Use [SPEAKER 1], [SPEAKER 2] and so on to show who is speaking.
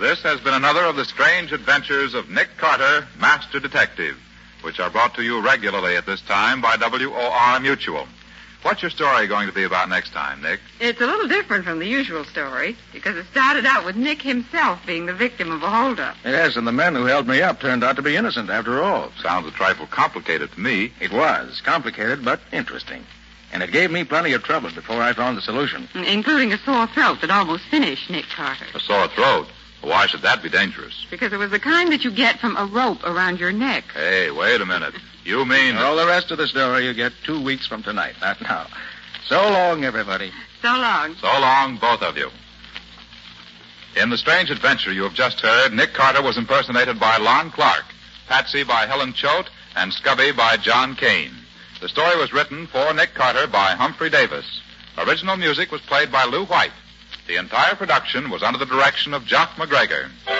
[SPEAKER 1] This has been another of the strange adventures of Nick Carter, Master Detective, which are brought to you regularly at this time by WOR Mutual. What's your story going to be about next time, Nick?
[SPEAKER 2] It's a little different from the usual story, because it started out with Nick himself being the victim of a holdup.
[SPEAKER 3] Yes, and the men who held me up turned out to be innocent after all.
[SPEAKER 1] Sounds a trifle complicated to me.
[SPEAKER 3] It was. Complicated, but interesting. And it gave me plenty of trouble before I found the solution.
[SPEAKER 2] Including a sore throat that almost finished Nick Carter.
[SPEAKER 1] A sore throat? Why should that be dangerous?
[SPEAKER 2] Because it was the kind that you get from a rope around your neck.
[SPEAKER 1] Hey, wait a minute. You mean...
[SPEAKER 3] All the rest of the story you get 2 weeks from tonight, not now. So long, everybody.
[SPEAKER 2] So long.
[SPEAKER 1] So long, both of you. In the strange adventure you have just heard, Nick Carter was impersonated by Lon Clark, Patsy by Helen Choate, and Scubby by John Kane. The story was written for Nick Carter by Humphrey Davis. Original music was played by Lou White. The entire production was under the direction of Jock McGregor.